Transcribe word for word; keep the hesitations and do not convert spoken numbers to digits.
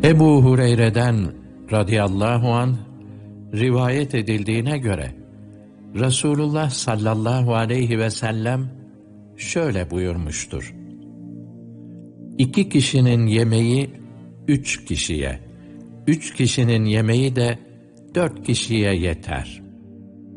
Ebu Hureyre'den radıyallahu anh rivayet edildiğine göre Resulullah sallallahu aleyhi ve sellem şöyle buyurmuştur: İki kişinin yemeği üç kişiye, üç kişinin yemeği de dört kişiye yeter.